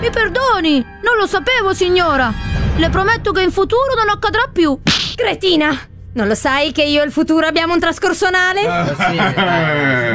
Mi perdoni, non lo sapevo, signora. Le prometto che in futuro non accadrà più. Cretina! Non lo sai che io e il futuro abbiamo un trascorsonale? Sì,